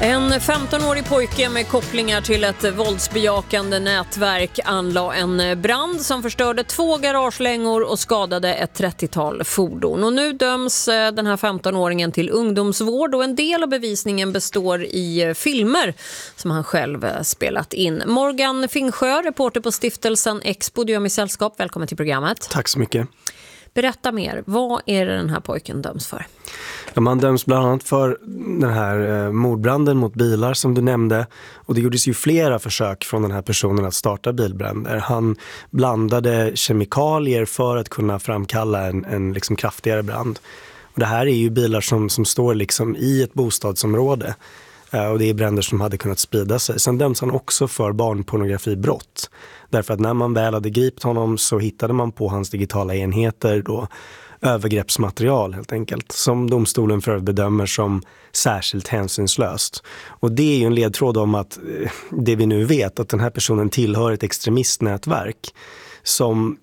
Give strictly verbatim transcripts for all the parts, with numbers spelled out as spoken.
En femtonårig pojke med kopplingar till ett våldsbejakande nätverk anlade en brand som förstörde två garagelängor och skadade ett trettiotal fordon. Och nu döms den här femtonåringen till ungdomsvård och en del av bevisningen består i filmer som han själv spelat in. Morgan Fingsjö, reporter på stiftelsen Expo, du är med sällskap. Välkommen till programmet. Tack så mycket. Berätta mer, vad är det den här pojken döms för? Ja, man döms bland annat för den här eh, mordbranden mot bilar som du nämnde. Och det gjordes ju flera försök från den här personen att starta bilbränder. Han blandade kemikalier för att kunna framkalla en, en liksom kraftigare brand. Och det här är ju bilar som, som står liksom i ett bostadsområde. Eh, och det är bränder som hade kunnat sprida sig. Sen döms han också för barnpornografibrott. Därför att när man väl hade gripit honom så hittade man på hans digitala enheter då övergreppsmaterial helt enkelt, som domstolen för bedömer som särskilt hänsynslöst. Och det är ju en ledtråd om att det vi nu vet, att den här personen tillhör ett extremistnätverk som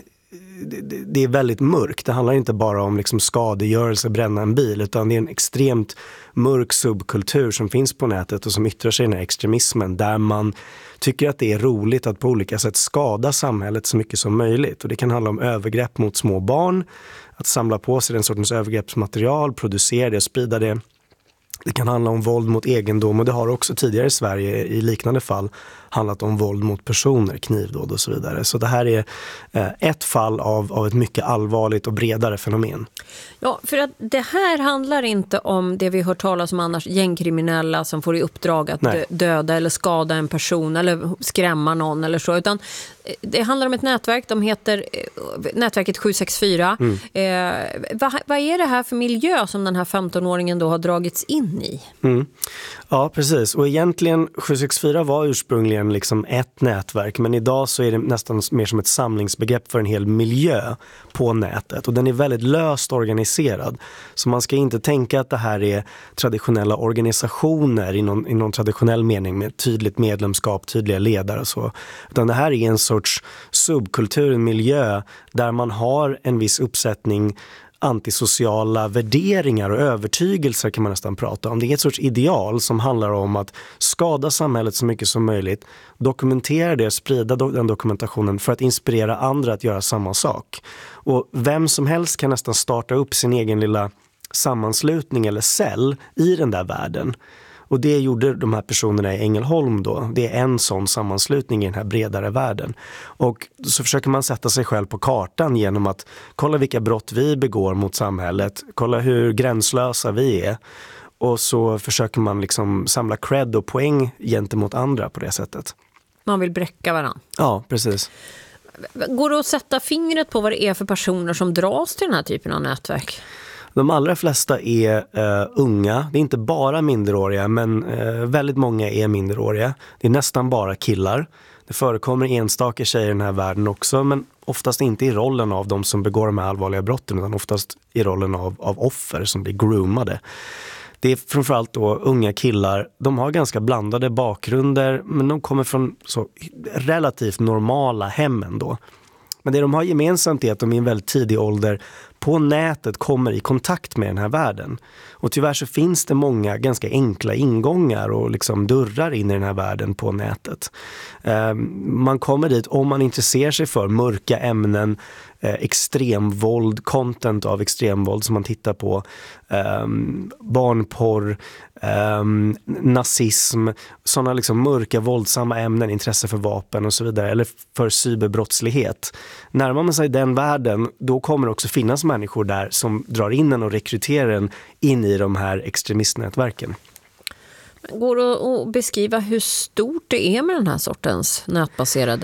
det är väldigt mörkt. Det handlar inte bara om liksom skadegörelse, bränna en bil, utan det är en extremt mörk subkultur som finns på nätet och som yttrar sig i den här extremismen, där man tycker att det är roligt att på olika sätt skada samhället så mycket som möjligt. Och det kan handla om övergrepp mot små barn, att samla på sig den sortens övergreppsmaterial, producera det och sprida det. Det kan handla om våld mot egendom, och det har också tidigare i Sverige i liknande fall handlat om våld mot personer, knivdåd och så vidare. Så det här är eh, ett fall av, av ett mycket allvarligt och bredare fenomen. Ja, för att det här handlar inte om det vi hört talas om annars, gängkriminella som får i uppdrag att dö- döda eller skada en person eller skrämma någon eller så, utan det handlar om ett nätverk, de heter eh, nätverket sju sex fyra. Mm. Eh, vad, vad är det här för miljö som den här femtonåringen då har dragits in i? Mm. Ja, precis. Och egentligen sju sex fyra var ursprungligen liksom ett nätverk, men idag så är det nästan mer som ett samlingsbegrepp för en hel miljö på nätet, och den är väldigt löst organiserad. Så man ska inte tänka att det här är traditionella organisationer i någon, i någon traditionell mening med tydligt medlemskap, tydliga ledare och så, utan det här är en sorts subkultur, en miljö där man har en viss uppsättning antisociala värderingar och övertygelser, kan man nästan prata om. Det är ett sorts ideal som handlar om att skada samhället så mycket som möjligt, dokumentera det, sprida den dokumentationen för att inspirera andra att göra samma sak. Och vem som helst kan nästan starta upp sin egen lilla sammanslutning eller cell i den där världen. Och det gjorde de här personerna i Ängelholm då. Det är en sån sammanslutning i den här bredare världen. Och så försöker man sätta sig själv på kartan genom att kolla vilka brott vi begår mot samhället. Kolla hur gränslösa vi är. Och så försöker man liksom samla cred och poäng gentemot andra på det sättet. Man vill bräcka varandra. Ja, precis. Går det att sätta fingret på vad det är för personer som dras till den här typen av nätverk? De allra flesta är uh, unga. Det är inte bara minderåriga, men uh, väldigt många är minderåriga. Det är nästan bara killar. Det förekommer enstaka tjejer i den här världen också, men oftast inte i rollen av de som begår de här allvarliga brotten, utan oftast i rollen av, av offer som blir groomade. Det är framförallt då unga killar. De har ganska blandade bakgrunder, men de kommer från så relativt normala hem ändå. Men det de har gemensamt är att de i en väldigt tidig ålder på nätet kommer i kontakt med den här världen. Och tyvärr så finns det många ganska enkla ingångar och liksom dörrar in i den här världen på nätet. Eh, man kommer dit om man intresserar sig för mörka ämnen, eh, extremvåld, content av extremvåld som man tittar på, eh, barnporr, eh, nazism, sådana liksom mörka våldsamma ämnen, intresse för vapen och så vidare, eller för cyberbrottslighet. Närmar man sig den världen, då kommer det också finnas människor där som drar in en och rekryterar en in i de här extremistnätverken. Går det att beskriva hur stort det är med den här sortens nätbaserade